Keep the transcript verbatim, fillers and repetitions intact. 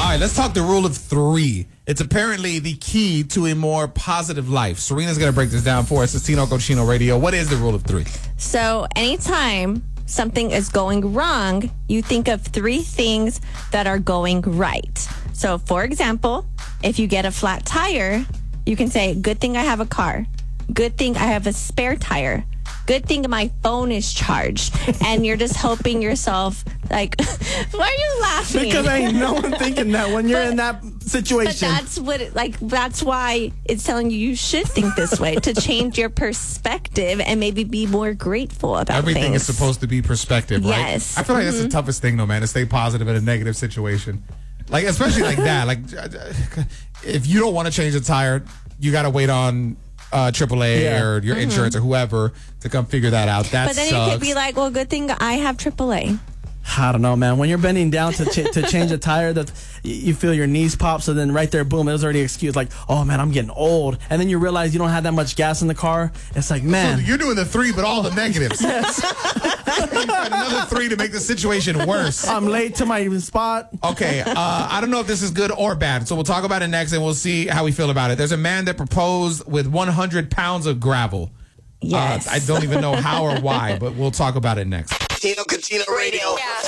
right, let's talk the rule of three. It's apparently the key to a more positive life. Serena's going to break this down for us. It's Tino Cochino Radio. What is the rule of three? So anytime something is going wrong, you think of three things that are going right. So, for example, if you get a flat tire, you can say, good thing I have a car. Good thing I have a spare tire. Good thing my phone is charged. And you're just hoping yourself, like, why are you laughing? Because ain't no one thinking that when you're But- in that situation. But that's what, it, like, that's why it's telling you you should think this way, to change your perspective and maybe be more grateful about Everything things. is supposed to be perspective, right? Yes. I feel like that's the toughest thing, though, man, to stay positive in a negative situation. Like, especially like that. Like, if you don't want to change a tire, you got to wait on uh, triple A Yeah. or your insurance or whoever to come figure that out. That But then sucks. you could be like, well, good thing I have triple A. I don't know, man. When you're bending down to ch- to change a tire, that you feel your knees pop. So then right there, boom, it was already excused. Like, oh man, I'm getting old. And then you realize you don't have that much gas in the car. It's like, man, So you're doing the three, but all the negatives. Yes. Another three to make the situation worse. I'm late to my spot. Okay, uh, I don't know if this is good or bad, so we'll talk about it next, and we'll see how we feel about it. There's a man that proposed with one hundred pounds of gravel. Yes. Uh, I don't even know how or why, but we'll talk about it next. Tino Cochino Radio. Yeah.